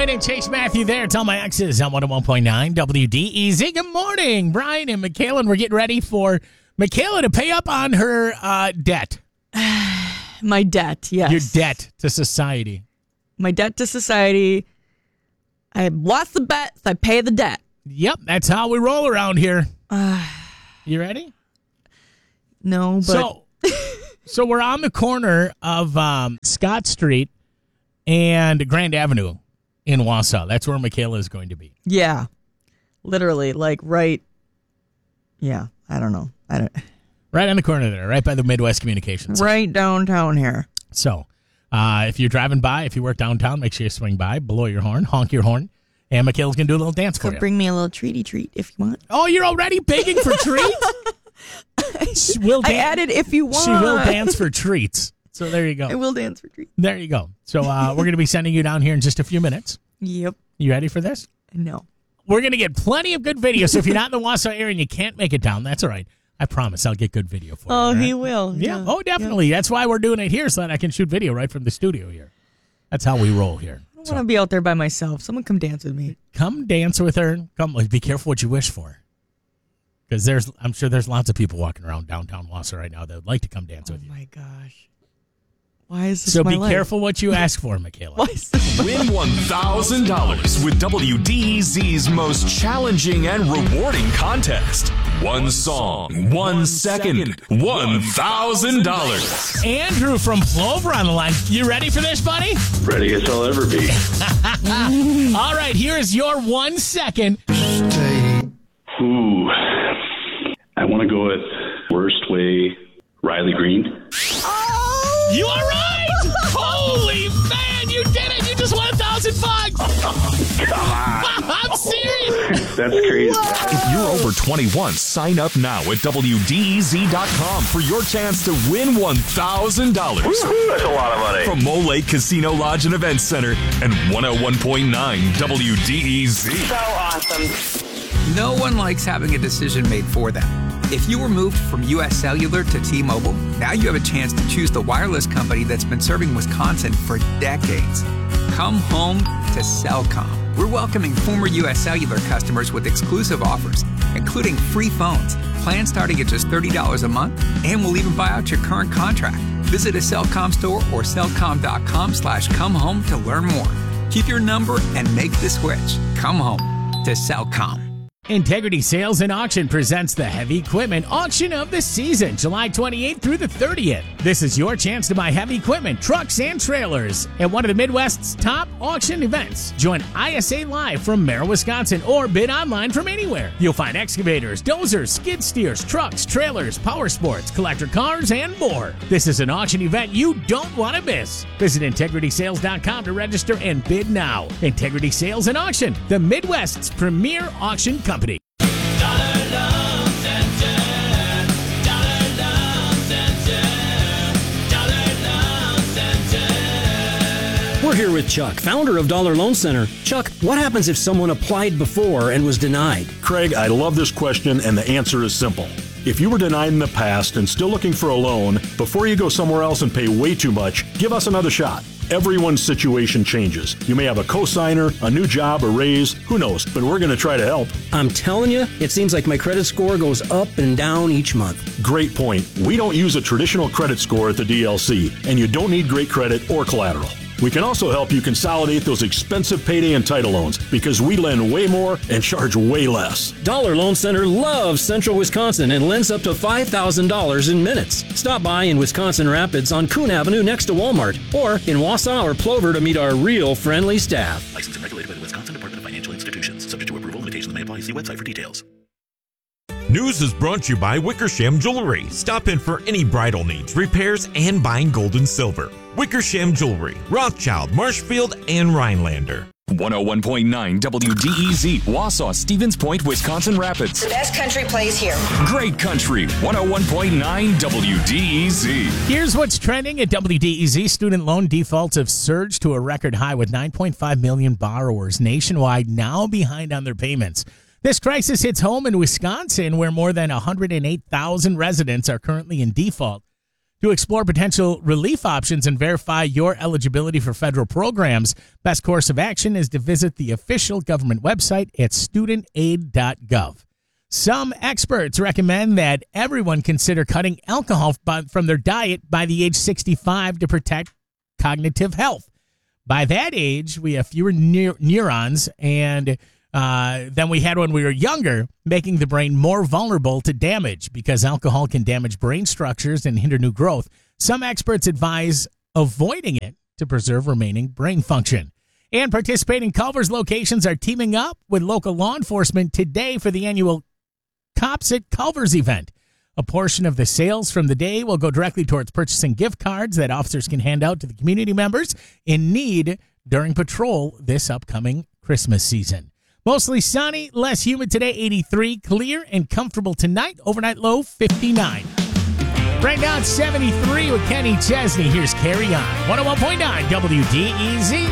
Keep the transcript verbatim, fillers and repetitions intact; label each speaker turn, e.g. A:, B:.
A: Quinn and Chase Matthew there. Tell my exes on one oh one point nine W D E Z. Good morning, Brian and Michaela. And we're getting ready for Michaela to pay up on her uh, debt.
B: My debt, yes.
A: Your debt to society.
B: My debt to society. I lost the bet, so I pay the debt.
A: Yep, that's how we roll around here.
B: Uh,
A: you ready?
B: No, but...
A: So, so we're on the corner of um, Scott Street and Grand Avenue in Wausau. That's where Michaela is going to be.
B: Yeah. Literally, like right... Yeah, I don't know. I don't...
A: Right on the corner there, right by the Midwest Communications.
B: Right downtown here.
A: So, uh, if you're driving by, if you work downtown, make sure you swing by, blow your horn, honk your horn, and Michaela's going to do a little dance for
B: so
A: you.
B: Bring me a little treaty treat if you want.
A: Oh, you're already begging for treats? She will
B: I
A: dan-
B: added if you want.
A: She will dance for treats. So there you go.
B: I will dance for treats.
A: There you go. So uh, we're going to be sending you down here in just a few minutes.
B: Yep.
A: You ready for this?
B: No.
A: We're going to get plenty of good video. So if you're not in the Wausau area and you can't make it down, that's all right. I promise I'll get good video for you.
B: Oh,
A: right?
B: he will.
A: Yeah.
B: yeah.
A: Oh, definitely. Yeah. That's why we're doing it here, so that I can shoot video right from the studio here. That's how we roll here.
B: I don't so. want to be out there by myself. Someone come dance with me.
A: Come dance with her. Come. Be careful what you wish for. Because there's, I'm sure there's lots of people walking around downtown Wausau right now that would like to come dance
B: oh
A: with you.
B: Oh, my gosh. Why is this
A: So
B: my
A: be
B: life?
A: careful what you ask for, Michaela.
B: Why is this
C: Win one thousand dollars with W D E Z's most challenging and rewarding contest. One song, one second, one thousand dollars.
A: Andrew from Plover on the line. You ready for this, buddy?
D: Ready as I'll ever be.
A: All right, here is your one second.
D: Ooh. I want to go with Worst Way, Riley Green.
A: You are right! Holy man, you did it! You just won a thousand bucks!
D: Come on!
A: I'm serious!
D: That's crazy.
C: If you're over twenty-one, sign up now at W D E Z dot com for your chance to win one thousand dollars.
D: That's a lot of money.
C: From Mole Lake Casino Lodge and Event Center and one oh one point nine W D E Z.
E: So awesome.
F: No one likes having a decision made for them. If you were moved from U S Cellular to T-Mobile, now you have a chance to choose the wireless company that's been serving Wisconsin for decades. Come home to Cellcom. We're welcoming former U S Cellular customers with exclusive offers, including free phones, plans starting at just thirty dollars a month, and we'll even buy out your current contract. Visit a Cellcom store or cellcom.com slash come home to learn more. Keep your number and make the switch. Come home to Cellcom.
A: Integrity Sales and Auction presents the Heavy Equipment Auction of the Season, July twenty-eighth through the thirtieth. This is your chance to buy heavy equipment, trucks, and trailers at one of the Midwest's top auction events. Join I S A Live from Merrill, Wisconsin, or bid online from anywhere. You'll find excavators, dozers, skid steers, trucks, trailers, power sports, collector cars, and more. This is an auction event you don't want to miss. Visit integrity sales dot com to register and bid now. Integrity Sales and Auction, the Midwest's premier auction company. Company.
G: We're here with Chuck, founder of Dollar Loan Center. Chuck, what happens if someone applied before and was denied?
H: Craig, I love this question, and the answer is simple. If you were denied in the past and still looking for a loan, before you go somewhere else and pay way too much, give us another shot. Everyone's situation changes. You may have a cosigner, a new job, a raise, who knows, but we're going to try to help.
G: I'm telling you, it seems like my credit score goes up and down each month.
H: Great point. We don't use a traditional credit score at the D L C, and you don't need great credit or collateral. We can also help you consolidate those expensive payday and title loans because we lend way more and charge way less.
G: Dollar Loan Center loves Central Wisconsin and lends up to five thousand dollars in minutes. Stop by in Wisconsin Rapids on Coon Avenue next to Walmart or in Wausau or Plover to meet our real friendly staff.
I: Licensed and regulated by the Wisconsin Department of Financial Institutions. Subject to approval. Limitations may apply. See website for details.
J: News is brought to you by Wickersham Jewelry. Stop in for any bridal needs, repairs, and buying gold and silver. Wickersham Jewelry, Rothschild, Marshfield, and Rhinelander.
C: one oh one point nine W D E Z, Wausau, Stevens Point, Wisconsin Rapids.
E: The best country plays here.
C: Great country, one oh one point nine W D E Z.
A: Here's what's trending at W D E Z. Student loan defaults have surged to a record high with nine point five million borrowers nationwide now behind on their payments. This crisis hits home in Wisconsin, where more than one hundred eight thousand residents are currently in default. To explore potential relief options and verify your eligibility for federal programs, best course of action is to visit the official government website at student aid dot gov. Some experts recommend that everyone consider cutting alcohol from their diet by the age sixty-five to protect cognitive health. By that age, we have fewer neur- neurons and uh, than we had when we were younger, making the brain more vulnerable to damage because alcohol can damage brain structures and hinder new growth. Some experts advise avoiding it to preserve remaining brain function. And participating Culver's locations are teaming up with local law enforcement today for the annual Cops at Culver's event. A portion of the sales from the day will go directly towards purchasing gift cards that officers can hand out to the community members in need during patrol this upcoming Christmas season. Mostly sunny, less humid today, eighty-three, clear and comfortable tonight, overnight low fifty-nine. Right now it's seventy-three with Kenny Chesney. Here's Carry On, one oh one point nine W D E Z.